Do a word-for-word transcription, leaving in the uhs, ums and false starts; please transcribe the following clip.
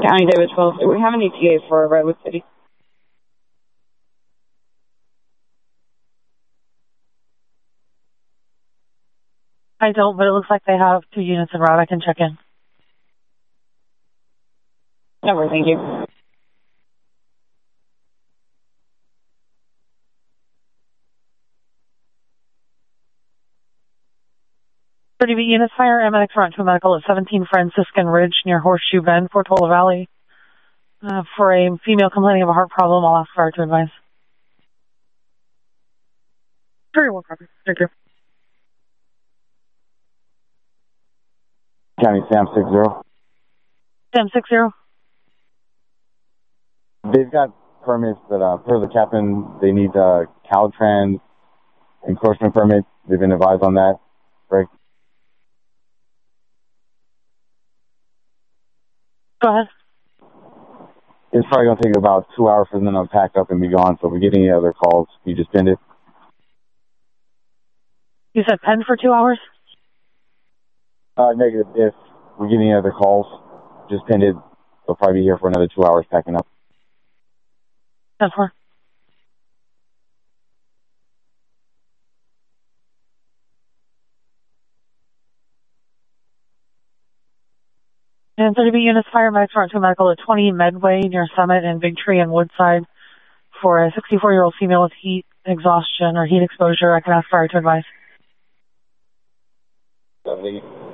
County David twelve. Do we have any T A for Redwood City? I don't, but it looks like they have two units en route. I can check in. Never, thank you. thirty B units fire, Ammonix front to a medical at seventeen Franciscan Ridge near Horseshoe Bend, Portola Valley. Uh, for a female complaining of a heart problem, I'll ask fire to advise. Very well, copy. Thank you. County Sam six zero. Sam six zero. They've got permits that, uh, per the captain, they need uh, Caltrans encroachment permits. They've been advised on that. Right. Go ahead. It's probably going to take about two hours for them to pack up and be gone. So if we get any other calls, you just send it. You said pen for two hours? Uh, negative. If we get any other calls, just pin it. They'll probably be here for another two hours packing up. ten four. And thirty B units fire medics front to a medical at twenty Medway near Summit and Big Tree and Woodside for a sixty-four-year-old female with heat exhaustion or heat exposure. I can ask fire to advise. seventy.